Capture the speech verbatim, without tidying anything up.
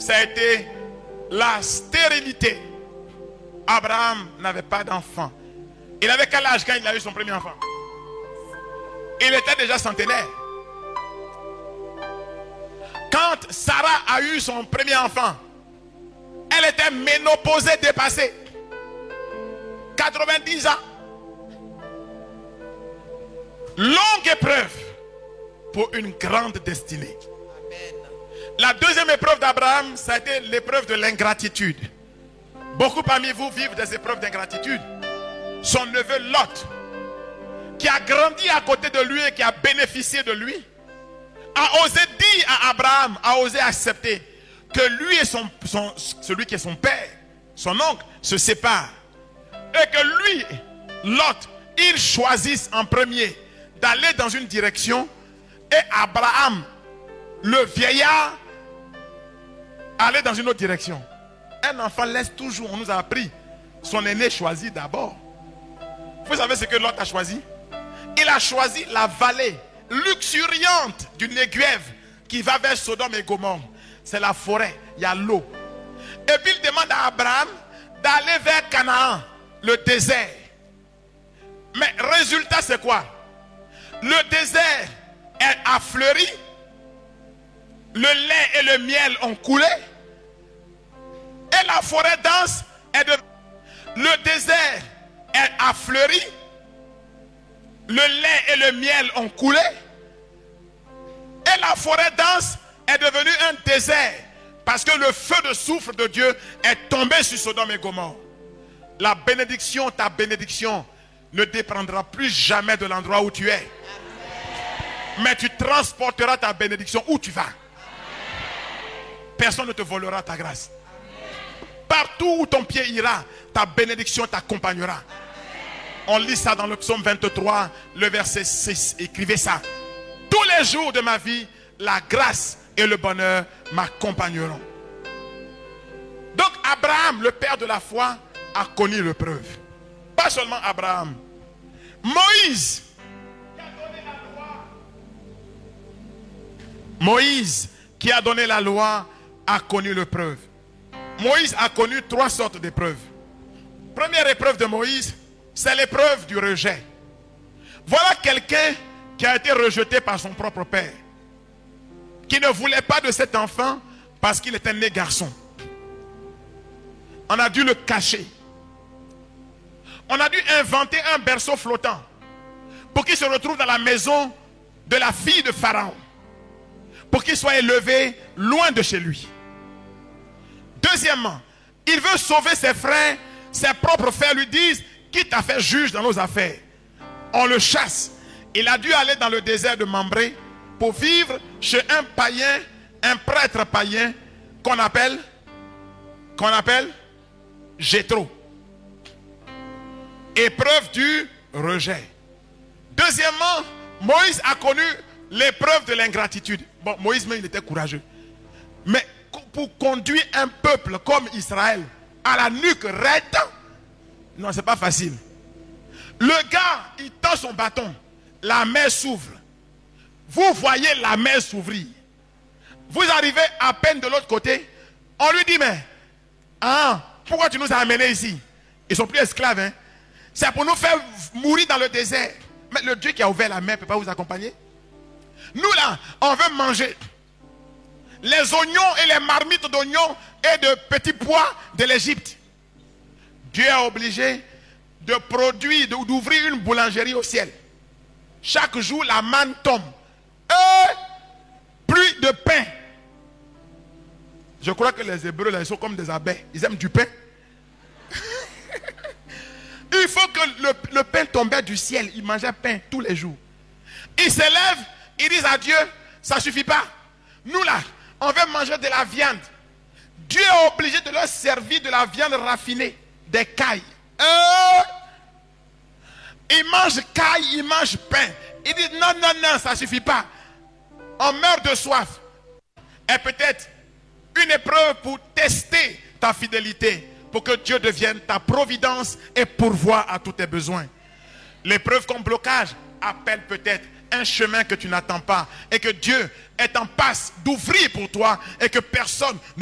ça a été la stérilité. Abraham n'avait pas d'enfant. Il avait quel âge quand il a eu son premier enfant? Il était déjà centenaire. Quand Sarah a eu son premier enfant, elle était ménopausée, dépassée. quatre-vingt-dix ans. Longue épreuve pour une grande destinée. Amen. La deuxième épreuve d'Abraham, ça a été l'épreuve de l'ingratitude. Beaucoup parmi vous vivent des épreuves d'ingratitude. Son neveu Lot, qui a grandi à côté de lui et qui a bénéficié de lui, a osé dire à Abraham, a osé accepter que lui et son, son, celui qui est son père, son oncle, se séparent. Et que lui, Lot, ils choisissent en premier d'aller dans une direction et Abraham, le vieillard, aller dans une autre direction. Un enfant laisse toujours, on nous a appris, son aîné choisit d'abord. Vous savez ce que Lot a choisi? Il a choisi la vallée luxuriante du Néguev qui va vers Sodome et Gomorrhe. C'est la forêt, il y a l'eau. Et puis il demande à Abraham d'aller vers Canaan, le désert. Mais résultat c'est quoi? Le désert a fleuri, le lait et le miel ont coulé, et la forêt dense est de... Le désert a fleuri, le lait et le miel ont coulé, et la forêt dense est devenue un désert parce que le feu de soufre de Dieu est tombé sur Sodome et Gomorrhe. La bénédiction, ta bénédiction ne dépendra plus jamais de l'endroit où tu es. Mais tu transporteras ta bénédiction où tu vas. Personne ne te volera ta grâce. Partout où ton pied ira, ta bénédiction t'accompagnera. On lit ça dans le psaume vingt-trois, le verset six. Écrivez ça. Tous les jours de ma vie, la grâce et le bonheur m'accompagneront. Donc Abraham, le père de la foi, a connu l'épreuve. Pas seulement Abraham. Moïse, qui a donné la loi. Moïse, qui a donné la loi, a connu l'épreuve. Moïse a connu trois sortes d'épreuves. Première épreuve de Moïse, c'est l'épreuve du rejet. Voilà quelqu'un qui a été rejeté par son propre père, qui ne voulait pas de cet enfant parce qu'il était né garçon. On a dû le cacher. On a dû inventer un berceau flottant pour qu'il se retrouve dans la maison de la fille de Pharaon, pour qu'il soit élevé loin de chez lui. Deuxièmement, il veut sauver ses frères. Ses propres frères lui disent: qui t'a fait juge dans nos affaires? On le chasse. Il a dû aller dans le désert de Mambré pour vivre chez un païen, un prêtre païen qu'on appelle qu'on appelle Jéthro. Épreuve du rejet. Deuxièmement, Moïse a connu l'épreuve de l'ingratitude. Bon, Moïse même il était courageux. Mais pour conduire un peuple comme Israël à la nuque raide, non, c'est pas facile. Le gars, il tend son bâton, la mer s'ouvre. Vous voyez la mer s'ouvrir. Vous arrivez à peine de l'autre côté, on lui dit: mais ah, pourquoi tu nous as amenés ici? Ils sont plus esclaves, hein? C'est pour nous faire mourir dans le désert. Mais le Dieu qui a ouvert la mer ne peut pas vous accompagner. Nous là, on veut manger les oignons et les marmites d'oignons et de petits pois de l'Égypte. Dieu est obligé de produire, d'ouvrir une boulangerie au ciel. Chaque jour, la manne tombe. Et plus de pain. Je crois que les Hébreux, là, ils sont comme des abeilles. Ils aiment du pain. Il faut que le, le pain tombait du ciel. Ils mangeaient pain tous les jours. Ils s'élèvent, ils disent à Dieu: ça ne suffit pas. Nous là, on veut manger de la viande. Dieu est obligé de leur servir de la viande raffinée, des cailles. Euh, ils mangent cailles, ils mangent pain. Ils disent: non, non, non, ça ne suffit pas. On meurt de soif. Et peut-être une épreuve pour tester ta fidélité, pour que Dieu devienne ta providence et pourvoie à tous tes besoins. L'épreuve comme blocage appelle peut-être un chemin que tu n'attends pas et que Dieu est en passe d'ouvrir pour toi et que personne ne